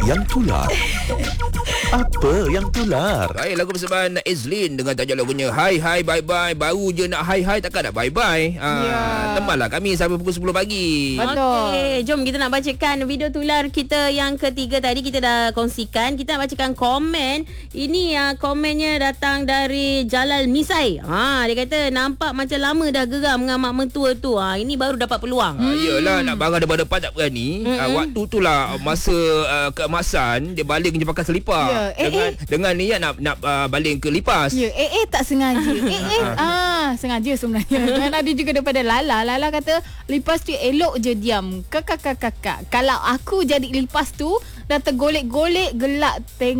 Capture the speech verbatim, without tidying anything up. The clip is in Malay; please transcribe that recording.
yang tular? Apa yang tular? Baik, lagu persembahan Ezlin dengan tajuk lagunya Hai Hai Bye Bye. Baru je nak hai hai takkan nak bye bye. Ha, Ya. Temanlah kami sampai pukul sepuluh pagi. Betul. Okey, jom kita nak bacakan video tular kita yang ketiga tadi kita dah kongsikan. Kita nak bacakan komen. Ini uh, komennya datang dari Jalal Misai. Ha, dia kata nampak macam lama dah geram dengan mak mentua tu. Ha, ini baru dapat peluang. Ha, yelah, nak barang depan-depan tak berani. Mm-mm. Ha, waktu tu lah masa uh, keemasan dia baling je pakai selipar. Ya, eh, dengan eh. dengan niat nak nak uh, baling ke lipas. Ya, eh eh tak sengaja. eh eh ah sengaja sebenarnya. Dan ada juga daripada Lala. Lala kata lipas tu elok je diam. Kakak kakak kakak. Kalau aku jadi lipas tu dah tergolek-golek gelak tengok